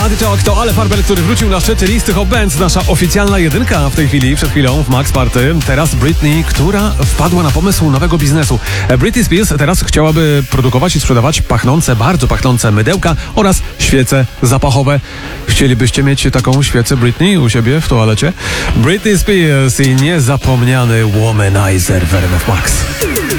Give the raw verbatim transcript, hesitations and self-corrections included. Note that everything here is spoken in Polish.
Party Talk to Ale Farber, który wrócił na szczyty listy Hot Bands. Nasza oficjalna jedynka w tej chwili, przed chwilą w Max Party. Teraz Britney, która wpadła na pomysł nowego biznesu. Britney Spears teraz chciałaby produkować i sprzedawać pachnące, bardzo pachnące mydełka oraz świece zapachowe. Chcielibyście mieć taką świecę Britney u siebie w toalecie? Britney Spears i niezapomniany Womanizer w R M F Max.